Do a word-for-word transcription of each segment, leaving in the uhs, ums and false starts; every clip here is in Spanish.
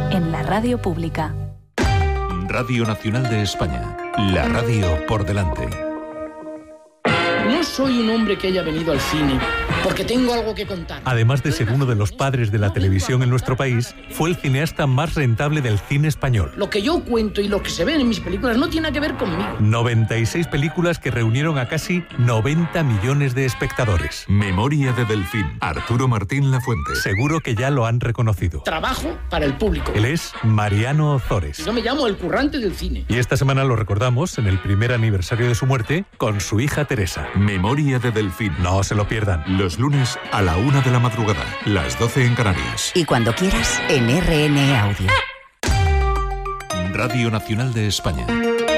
en la radio pública. Radio Nacional de España, la radio por delante. No soy un hombre que haya venido al cine porque tengo algo que contar. Además de ser uno de los padres de la televisión en nuestro país, fue el cineasta más rentable del cine español. Lo que yo cuento y lo que se ven en mis películas no tiene que ver conmigo. noventa y seis películas que reunieron a casi noventa millones de espectadores. Memoria de Delfín, Arturo Martín Lafuente. Seguro que ya lo han reconocido. Trabajo para el público. Él es Mariano Ozores. Yo me llamo el currante del cine. Y esta semana lo recordamos en el primer aniversario de su muerte con su hija Teresa. Memoria de Delfín. No se lo pierdan. Los lunes a la una de la madrugada, las doce en Canarias. Y cuando quieras, en R N Audio. Radio Nacional de España.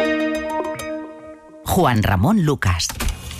Juan Ramón Lucas.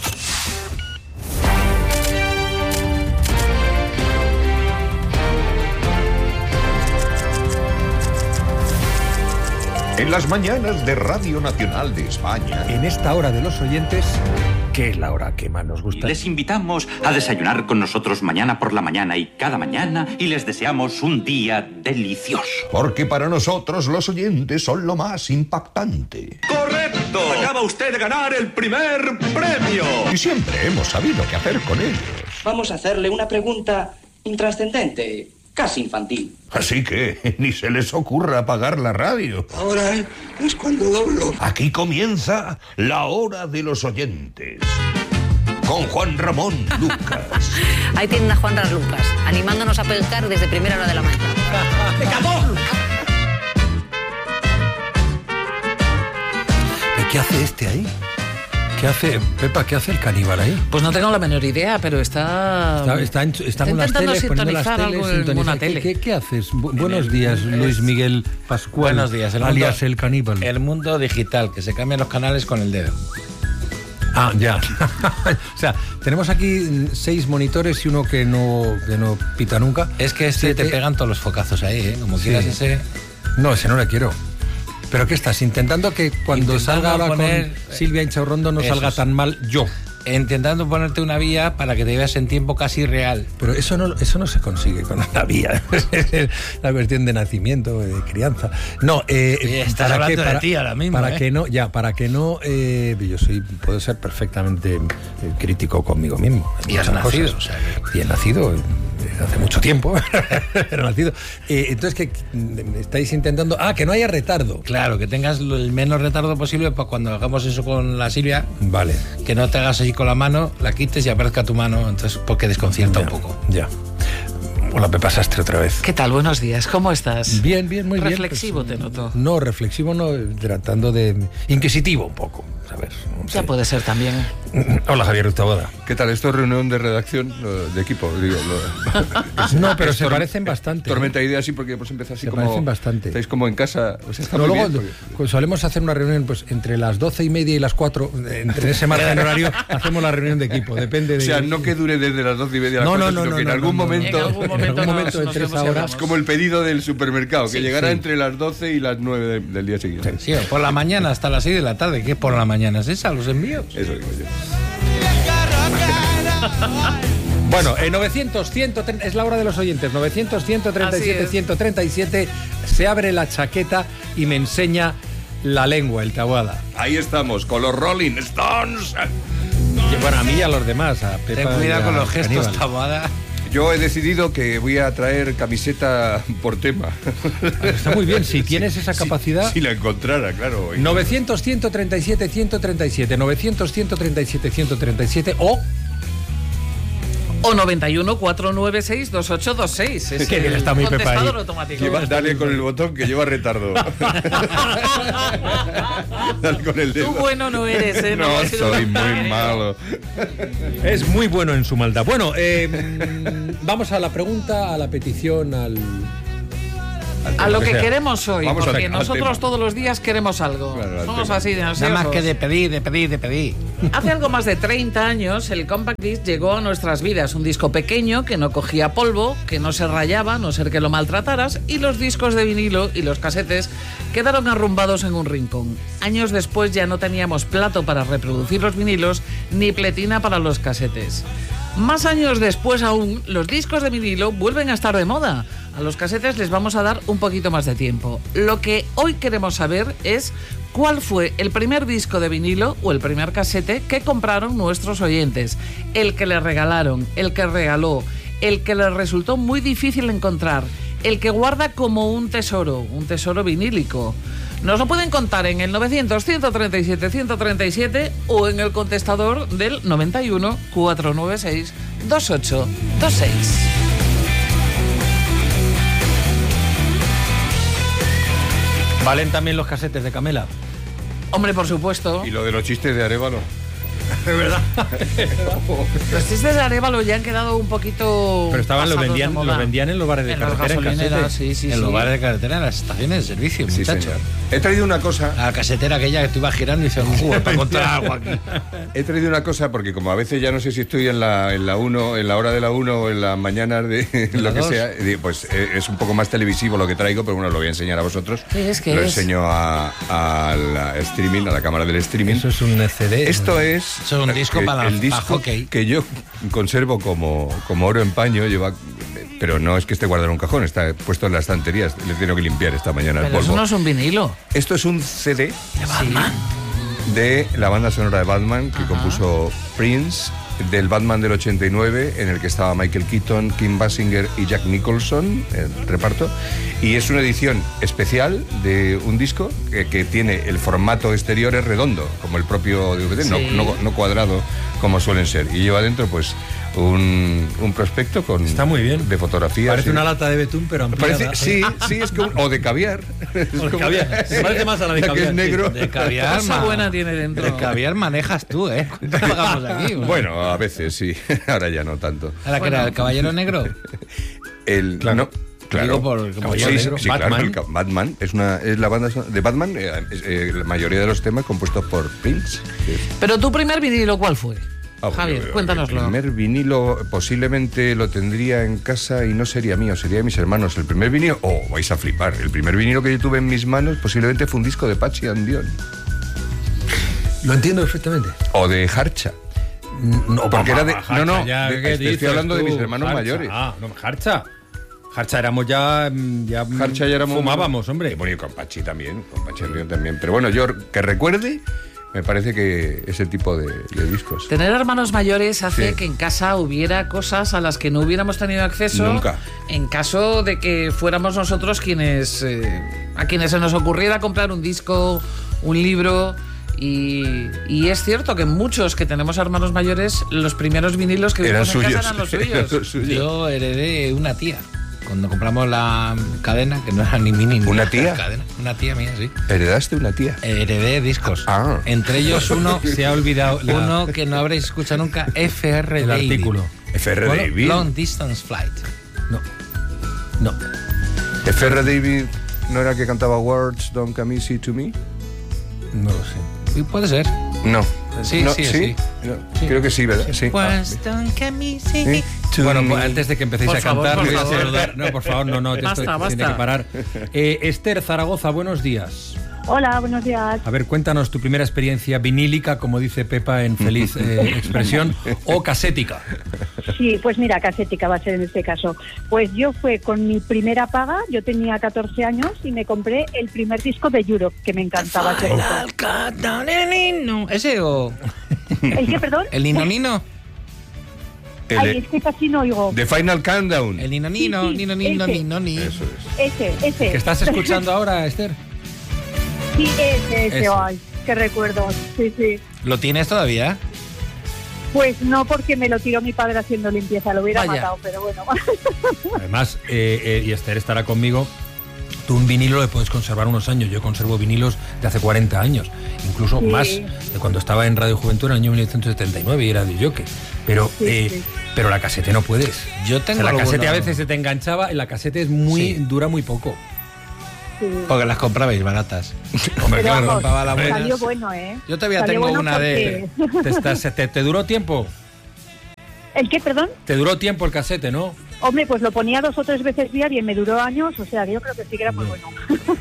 En las mañanas de Radio Nacional de España. En esta hora de los oyentes, que es la hora que más nos gusta. Les invitamos a desayunar con nosotros mañana por la mañana y cada mañana y les deseamos un día delicioso. Porque para nosotros los oyentes son lo más impactante. ¡Correcto! Acaba usted de ganar el primer premio. Y siempre hemos sabido qué hacer con ellos. Vamos a hacerle una pregunta intrascendente, casi infantil. Así que ni se les ocurra apagar la radio. Ahora es cuando doblo. Aquí comienza la hora de los oyentes. Con Juan Ramón Lucas. Ahí tienen a Juan Ramón Lucas, animándonos a pescar desde primera hora de la mañana. ¿Qué hace este ahí? ¿Qué hace, Pepa, qué hace el caníbal ahí? Pues no tengo la menor idea, pero está... Está, está, en, está, está con las teles, poniendo las teles, algo en una tele. ¿Qué, qué, ¿Qué haces? Bu buenos días, Luis Miguel Pascual. Buenos días. El alias mundo, el caníbal. El mundo digital, que se cambian los canales con el dedo. Ah, ya. O sea, tenemos aquí seis monitores y uno que no, que no pita nunca. Es que este Siete. te pegan todos los focazos ahí, ¿eh? Como sí. quieras ese... No, ese no le quiero. ¿Pero qué estás? ¿Intentando que cuando Intentando salga ahora poner, con Silvia Inchaurrondo no salga tan mal yo? Intentando ponerte una vía para que te veas en tiempo casi real. Pero eso no, eso no se consigue con una vía. Es la cuestión de nacimiento, de crianza. No, eh, Oye, estás hablando que, para, de ti ahora mismo. Para ¿eh? que no, ya, para que no, eh, yo soy, puedo ser perfectamente eh, crítico conmigo mismo. Y has nacido, o sea, que... Y he nacido hace mucho tiempo, pero nacido. Eh, entonces, que estáis intentando... Ah, que no haya retardo. Claro, que tengas el menos retardo posible para cuando hagamos eso con la Silvia. Vale. Que no te hagas así con la mano, la quites y aparezca tu mano, entonces porque desconcierta ya, un poco. Ya. Hola, Pepa Sastre otra vez. ¿Qué tal? Buenos días, ¿cómo estás? Bien, bien, muy reflexivo bien. Reflexivo pues, te noto. No, reflexivo no, tratando de... Inquisitivo un poco, ¿sabes? No ya sé. puede ser también. Hola, Javier Rutabada. ¿Qué tal? Esto es reunión de redacción, de equipo, digo. Lo, no, pero se parecen bastante. Tormenta de ideas, sí, porque hemos empezado así se como... parecen bastante. Estáis como en casa, o sea, está no, muy luego, bien. Pues solemos hacer una reunión pues entre las doce y media y las cuatro, entre ese margen horario, hacemos la reunión de equipo, depende de... O sea, no que dure desde las doce y media a las no, cuatro, no, sino no, que no, en, algún no, momento, en algún momento... En algún momento nos, entre nos esa hora... Es como el pedido del supermercado, que sí, llegará sí. entre las doce y las nueve de, del día siguiente. Sí, sí, por la mañana hasta las seis de la tarde. ¿Qué por la mañana es esa? ¿Los envíos? Eso digo yo. Bueno, en novecientos, ciento, es la hora de los oyentes, novecientos, ciento treinta y siete, ciento treinta y siete, se abre la chaqueta y me enseña la lengua, el Taboada. Ahí estamos, con los Rolling Stones. Y bueno, a mí y a los demás, a Pepa. Ten cuidado con los gestos, Caníbal. Taboada. Yo he decidido que voy a traer camiseta por tema. Está muy bien, si tienes esa capacidad... Si, si la encontrara, claro. novecientos, ciento treinta y siete, ciento treinta y siete, novecientos, ciento treinta y siete, ciento treinta y siete o... O noventa y uno, cuatrocientos noventa y seis, veintiocho veintiséis. Es que bien está mi Pepa ahí. Automático. Lleva, dale con el botón que lleva retardo. Dale con el dedo. Tú bueno no eres, ¿eh? No, no soy muy malo. Es muy bueno en su maldad. Bueno, eh, vamos a la pregunta, a la petición, al... A lo que, que queremos hoy, Vamos porque al, nosotros al todos los días queremos algo. Claro, Somos así de ansiosos. Nada más que de pedir, de pedir, de pedir. Hace algo más de treinta años el Compact Disc llegó a nuestras vidas. Un disco pequeño que no cogía polvo, que no se rayaba, a no ser que lo maltrataras, y los discos de vinilo y los casetes quedaron arrumbados en un rincón. Años después ya no teníamos plato para reproducir los vinilos ni pletina para los casetes. Más años después aún, los discos de vinilo vuelven a estar de moda. A los casetes les vamos a dar un poquito más de tiempo. Lo que hoy queremos saber es cuál fue el primer disco de vinilo o el primer casete que compraron nuestros oyentes. El que les regalaron, el que regaló, el que les resultó muy difícil encontrar, el que guarda como un tesoro, un tesoro vinílico. Nos lo pueden contar en el novecientos, ciento treinta y siete, ciento treinta y siete o en el contestador del noventa y uno, cuatrocientos noventa y seis, veintiocho veintiséis. ¿Valen también los casetes de Camela? Hombre, por supuesto. Y lo de los chistes de Arévalo. De verdad. Los chistes de Arévalo ya han quedado un poquito. Pero estaban, los vendían, los vendían en los bares de en carretera, en casetes. Sí, sí, en sí. los bares de carretera, en las estaciones de servicio, Sí, muchacho. señor. He traído una cosa. A la casetera aquella que tú ibas girando y dices, "Joder, para contar algo aquí". He traído una cosa porque como a veces ya no sé si estoy en la en la uno, en la hora de la uno o en las mañanas de lo que dos? sea, pues eh, es un poco más televisivo lo que traigo, pero bueno, lo voy a enseñar a vosotros. ¿Qué es? ¿Qué lo es? enseño a, a la streaming, a la cámara del streaming. Eso es un C D. Esto es, Eso es un disco que- para- el para disco hockey. que yo conservo como, como oro en paño, lleva, pero no es que esté guardado en un cajón, está puesto en las estanterías. Le tengo que limpiar esta mañana el Pero eso polvo. no es un vinilo. Esto es un C D de la banda sonora de Batman que compuso Prince, del Batman del ochenta y nueve, en el que estaba Michael Keaton, Kim Basinger y Jack Nicholson, el reparto. Y es una edición especial de un disco que, que tiene el formato exterior es redondo, como el propio D V D, Sí. no, no, no cuadrado como suelen ser. Y lleva dentro pues un, un prospecto con Está muy bien. de fotografías. Parece y- una lata de betún, pero ampliada. Parece, sí, sí, es que un- o de caviar. Es O de como- caviar. Se parece más a la de que caviar, es negro. De caviar, Cosa ma- buena tiene dentro. De caviar manejas tú, ¿eh? ¿Cuánto pagamos aquí? Bueno, a veces sí, ahora ya no tanto. ¿Ahora que era el caballero negro? El, Claro. no, claro. Digo por el Caballero Sí, Negro. sí, claro, Batman. el ca- Batman es una es la banda son- de Batman, eh, es, eh, la mayoría de los temas compuestos por Prince. que es- Pero tu primer vinilo, ¿cuál fue? Ah, Javier, bueno, cuéntanoslo. El primer vinilo posiblemente lo tendría en casa y no sería mío, sería de mis hermanos. El primer vinilo, oh, vais a flipar, el primer vinilo que yo tuve en mis manos posiblemente fue un disco de Pachi and Dion. Lo entiendo perfectamente. O de Harcha. No, Porque era de- Jarcha, no, no, ya, de- ¿qué estoy dices hablando de tú? mis hermanos Jarcha. mayores. Ah, no, Jarcha. Jarcha éramos ya. mm, ya mm, Harcha ya éramos... fumábamos, hombre. Y bueno, y con Pachi también, con Pachi and Dion también. Pero bueno, yo que recuerde, me parece que ese tipo de, de discos. Tener hermanos mayores hace Sí. que en casa hubiera cosas a las que no hubiéramos tenido acceso. Nunca. En caso de que fuéramos nosotros quienes eh, a quienes se nos ocurriera comprar un disco, un libro. Y, y es cierto que muchos que tenemos hermanos mayores, los primeros vinilos que Eran vimos en suyos. casa eran los suyos. Eran los suyos. Yo heredé una tía. Cuando compramos la cadena, que no era ni mini ni ¿Una nada, tía? cadena, una tía mía, sí. ¿Heredaste una tía? Heredé discos. Ah. Entre ellos uno, Se ha olvidado la- uno que no habréis escuchado nunca, F R el David. artículo. F R Bueno, David. Long Distance Flight. No. No. F R David no era el que cantaba Words Don't Come Easy to Me. No lo sé. Sí, puede ser. No. Sí, No, sí, sí. No, creo que sí, ¿verdad? Sí. Ah, Words don't come easy. sí. To Bueno, me. pues antes de que empecéis Por a favor, cantar, por voy a favor. saludar. No, por favor, no, no, esto Basta, tiene basta. que parar. Eh, Esther Zaragoza, buenos días. Hola, buenos días. A ver, cuéntanos tu primera experiencia vinílica, como dice Pepa en feliz eh, expresión, o casética. Sí, pues mira, casética va a ser en este caso. Pues yo fue con mi primera paga, yo tenía catorce años y me compré el primer disco de Europe, que me encantaba. ese disco. ¿Ese o...? ¿El qué, perdón? ¿El Nino Nino? El Ay, de- es que casi no oigo. The Final Countdown. El Nino Nino, Sí, sí, Nino Nino, ese. Nino Nino. Eso es. Ese, ese. ¿Que estás escuchando ahora, Esther? Sí, ese, ese. Ese. Ay, qué recuerdo. Sí, sí. ¿Lo tienes todavía? Pues no, porque me lo tiró mi padre haciendo limpieza, lo hubiera Vaya. matado, pero bueno. Además, eh, eh, y Esther estará conmigo, tú un vinilo le puedes conservar unos años. Yo conservo vinilos de hace cuarenta años, incluso Sí. más, de cuando estaba en Radio Juventud en el año mil novecientos setenta y nueve y era de jockey. Pero, Sí, eh, sí. pero la casete no puedes. Yo O tengo sea, la alguna- casete a veces se te enganchaba y la casete es muy Sí. dura muy poco. Sí. Porque las comprabais baratas. Hombre, Pero claro. vamos, compraba las buenas. salió bueno, ¿eh? Yo todavía Salió tengo bueno una de... porque- ¿Te, estás- te- te duró tiempo? ¿El qué, perdón? Te duró tiempo el casete, ¿no? Hombre, pues lo ponía dos o tres veces diario y me duró años, o sea, que yo creo que sí que era muy bueno.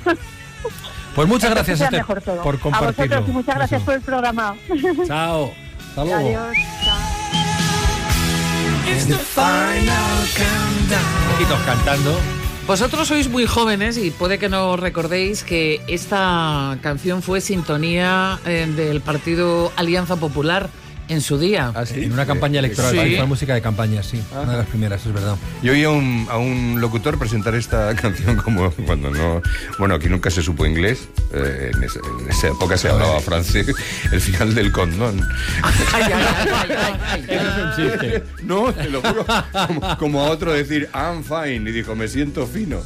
Pues muchas gracias, Entonces era Esther, mejor todo. por A compartirlo. vosotros y muchas gracias Eso. por el programa. Chao. Hasta luego. Adiós. Chao. Poquitos cantando. Vosotros sois muy jóvenes y puede que no recordéis que esta canción fue sintonía eh, del partido Alianza Popular en su día. ¿Ah, sí? En una campaña electoral, sí. Fue música de campaña, sí. Ajá. Una de las primeras, es verdad. Yo oí a un, a un locutor presentar esta canción como cuando no... Bueno, aquí nunca se supo inglés, eh, en, esa, en esa época se hablaba francés, el final del condón. Ay, ay, ay, ay, ay. Eso es un chiste. No, te lo juro, como, como a otro decir, I'm fine, y dijo, me siento fino.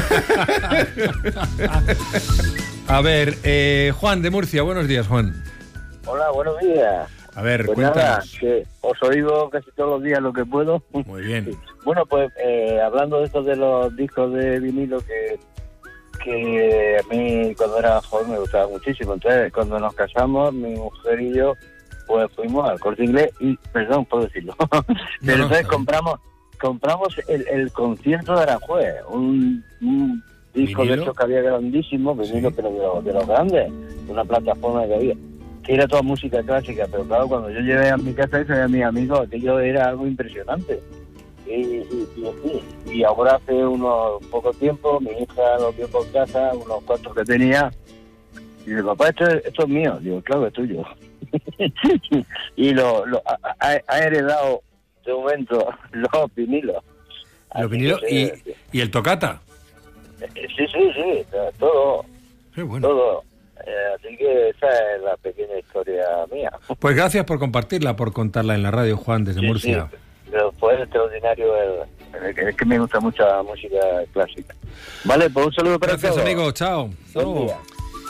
A ver, eh, Juan de Murcia, buenos días, Juan. Hola, buenos días. A ver, pues cuéntanos. Nada, que os oigo casi todos los días lo que puedo. Muy bien. Sí. Bueno, pues eh, hablando de estos de los discos de vinilo que, que a mí cuando era joven me gustaba muchísimo. Entonces, cuando nos casamos, mi mujer y yo, pues fuimos al Corte Inglés y, perdón por decirlo, pero no, no, entonces no. compramos compramos el, el concierto de Aranjuez, un, un disco ¿Vinilo? de esos que había grandísimo, vinilo, Sí. pero de los, de los grandes, una plataforma que había. Que era toda música clásica, pero claro, cuando yo llegué a mi casa y soy a mis amigos, aquello era algo impresionante. Y, y, y, y ahora hace unos poco tiempo, mi hija lo vio por casa, unos cuantos que tenía, y dice, papá, esto, es- esto es mío. Digo, claro, es tuyo. Y lo, lo ha, ha- ha heredado de momento los vinilos. Los Así vinilos que, y, eh, y el tocata. Sí, sí, sí, todo, Qué bueno. todo. Eh, así que esa es la pequeña historia mía. Pues gracias por compartirla, por contarla en la radio, Juan, desde Sí, Murcia. sí, pero fue extraordinario. El, el- es que me gusta mucho la música clásica. Vale, pues un saludo para Gracias, todos. amigo. Chao. Hasta Buen luego. día.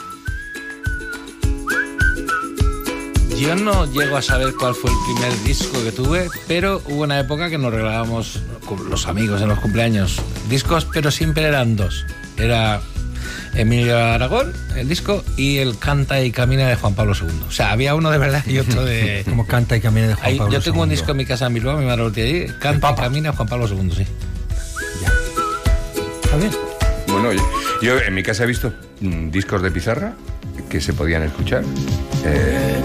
Yo no llego a saber cuál fue el primer disco que tuve, pero hubo una época que nos regalábamos con los amigos en los cumpleaños discos, pero siempre eran dos. Era Emilio Aragón, el disco, y el Canta y Camina de Juan Pablo segundo. O sea, había uno de verdad y otro de... Como Canta y Camina de Juan Ahí, Pablo yo tengo un segundo. disco en mi casa en Bilbao, mi madre lo tiene ahí, Canta y Camina de Juan Pablo segundo, sí. Está bien. Bueno, yo, yo en mi casa he visto mm, discos de pizarra que se podían escuchar. Eh,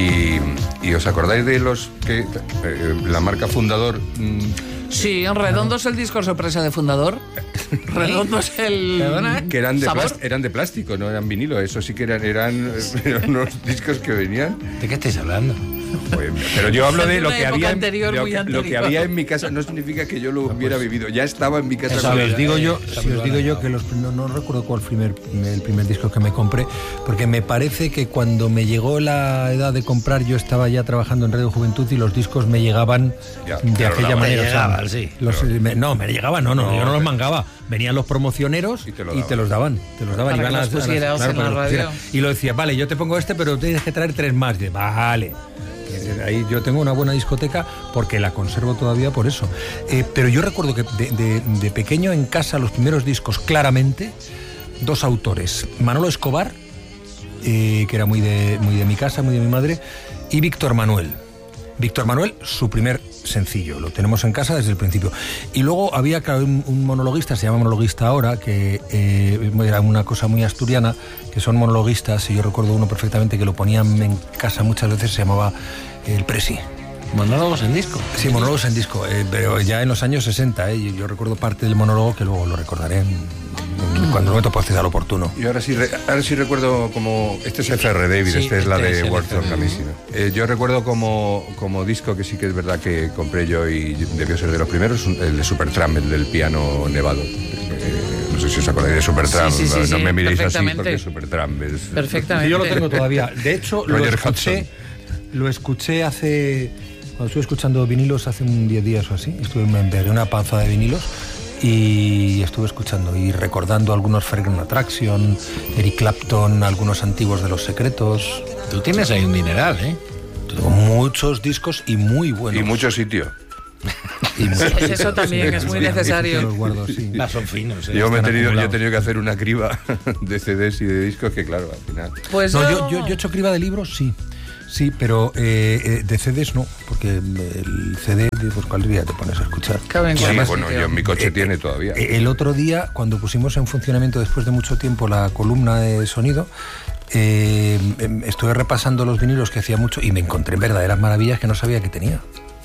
y, y os acordáis de los que eh, la marca Fundador. mm, Sí, en redondo es el disco sorpresa de Fundador. Redondo es el... que eran de, ¿Sabor? plás- eran de plástico, no eran vinilo. Eso sí que eran, eran, eran unos discos que venían. ¿De qué estáis hablando? Pues, pero yo hablo de lo Una que época había en, anterior, lo, muy que, lo que anterior. había en mi casa no significa que yo lo hubiera vivido. Ya estaba en mi casa. Si cuando- os digo yo, Esa si os muy digo buena. yo que los, no, no recuerdo cuál fue el primer, el primer disco que me compré, porque me parece que cuando me llegó la edad de comprar yo estaba ya trabajando en Radio Juventud y los discos me llegaban Ya, de te los aquella daban. manera. Te o sea, llegaban, sí. los- me- no, me llegaban, no, no, No, yo no los pero- mangaba. Venían los promocioneros Y y te te, lo los daban. Te los daban. Para Iban que a los las- a las- pusieras claro, en para la que los radio. pusieras. Y lo decía, vale, yo te pongo este, pero tienes que traer tres más. Y, vale. Ahí yo tengo una buena discoteca porque la conservo todavía por eso. Eh, pero yo recuerdo que de, de- de pequeño en casa los primeros discos, claramente, dos autores. Manolo Escobar, eh, que era muy de, muy de mi casa, muy de mi madre, y Víctor Manuel. Víctor Manuel, su primer sencillo, lo tenemos en casa desde el principio. Y luego había claro, un, un monologuista, se llama monologuista ahora, que eh, era una cosa muy asturiana, que son monologuistas, y yo recuerdo uno perfectamente que lo ponían en casa muchas veces, se llamaba El Presi. Monólogos en disco. Sí, monólogos en disco, eh, pero ya en los años sesenta, eh, yo, yo recuerdo parte del monólogo que luego lo recordaré en, en- cuando el momento proceda al oportuno. Y ahora sí, re- ahora sí recuerdo como... Este es F R David, Sí, este es la este de es el Words of F R. Camissina. Eh, yo recuerdo como, como disco que sí que es verdad que compré yo y debió ser de los primeros, un- el de Supertramp, el del piano nevado. Eh, no sé si os acordáis de Supertramp, Sí, sí, sí, no, no sí, me miréis así perfectamente. porque Supertramp es... Perfectamente. Sí, yo lo tengo todavía. De hecho, lo Roger escuché, lo escuché hace... Cuando estuve escuchando vinilos hace un diez días o así, estuve me pegué una panza de vinilos y estuve escuchando y recordando algunos Fragrant Attraction, Eric Clapton, algunos antiguos de Los Secretos. Tú tienes ahí un dineral, ¿eh? Tengo muchos discos y muy buenos. Y mucho sitio. Y muchos- Eso también es muy Sí, necesario. los guardo, sí. Ah, son finos, ¿eh? Yo me he están tenido, yo he acumulados. tenido que hacer una criba de C Ds y de discos que claro, al final... Pues No, yo... yo, yo, yo he hecho criba de libros, sí. Sí, pero eh, eh, de C Ds no, porque el C D, pues cuál día te pones a escuchar. Cabe en Sí, cualquier bueno, sitio. yo en mi coche Eh, tiene todavía. Eh, El otro día, cuando pusimos en funcionamiento después de mucho tiempo la columna de sonido, eh, em, estuve repasando los vinilos que hacía mucho y me encontré verdaderas maravillas que no sabía que tenía.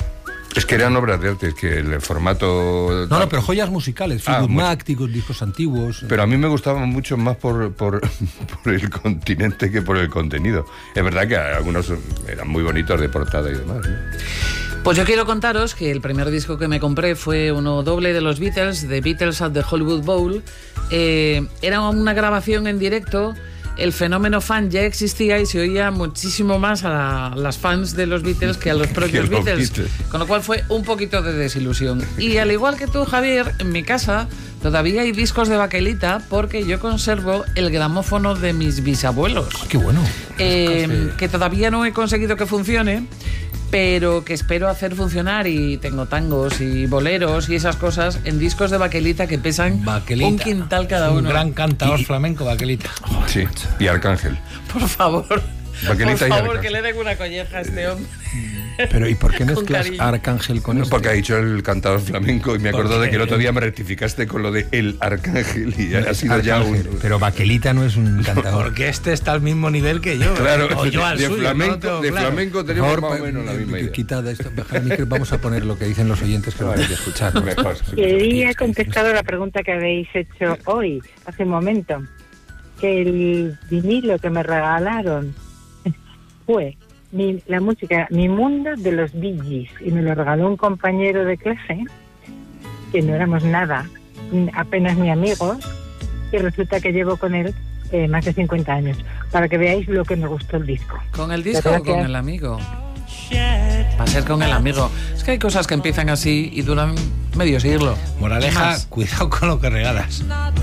Es que eran obras de arte, es que el formato... No, no, pero joyas musicales, Ah, Fleetwood mucho. Mac, discos, discos antiguos. Pero a mí me gustaban mucho más por, por, por el continente que por el contenido. Es verdad que algunos eran muy bonitos de portada y demás, ¿no? Pues yo quiero contaros que el primer disco que me compré fue uno doble de los Beatles, The Beatles at the Hollywood Bowl. Eh, era una grabación en directo. El fenómeno fan ya existía y se oía muchísimo más a la- las fans de los Beatles que a los propios Que los Beatles, Beatles. con lo cual fue un poquito de desilusión. Y al igual que tú, Javier, en mi casa todavía hay discos de baquelita porque yo conservo el gramófono de mis bisabuelos. Qué bueno. Eh, que todavía no he conseguido que funcione, pero que espero hacer funcionar, y tengo tangos y boleros y esas cosas en discos de baquelita que pesan Baquelita. un quintal cada Un uno. gran cantador flamenco, Baquelita. Sí, y Arcángel. Por favor, Baquelita por y favor, Arcángel. que le den una colleja a este hombre. Pero ¿y por qué Con mezclas cariño. Arcángel con No, esto? porque ha dicho el cantador flamenco y me acordó Porque de que el otro el- día me rectificaste con lo de el Arcángel y ha sido ya un... Arcángel, Pero Baquelita no es un cantador. Porque este está al mismo nivel que yo. Claro, o yo al de suyo, flamenco, no lo tengo de claro. flamenco Por tenemos favor, más o pa- menos la misma eh, idea. Quitad esto. Baja el micro, vamos a poner lo que dicen los oyentes que lo hay que escuchar. Mejor. Quería contestar a la pregunta que habéis hecho hoy, hace un momento. Que el vinilo que me regalaron fue mi, la música Mi Mundo de los Bee Gees, y me lo regaló un compañero de clase, que no éramos nada, apenas ni amigos, y resulta que llevo con él eh, más de cincuenta años, para que veáis lo que me gustó el disco. ¿Con el disco o con el amigo? Va a ser con el amigo. Es que hay cosas que empiezan así y duran medio siglo. Moraleja, Más. cuidado con lo que regalas.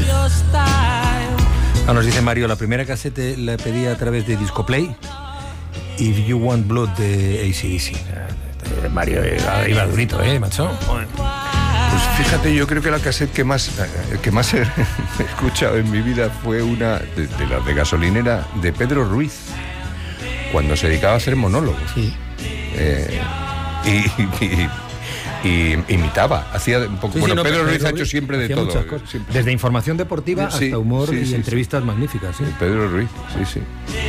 Ah, nos dice Mario, la primera casete la pedí a través de Discoplay. If You Want Blood de A C D C. Eh, Mario iba, iba durito, ¿eh, macho? Pues fíjate, yo creo que la cassette que más, eh, que más he escuchado en mi vida fue una de, de las de gasolinera de Pedro Ruiz, cuando se dedicaba a hacer monólogos. Sí. Eh, y, y- y imitaba, hacía un poco... Sí, sí, bueno, no, Pedro pero Ruiz ha Ruiz hecho siempre de hacía todo. muchas cosas. siempre. Desde información deportiva Sí, hasta humor sí, y sí, sí. entrevistas magníficas. ¿sí? Pedro Ruiz, sí, sí.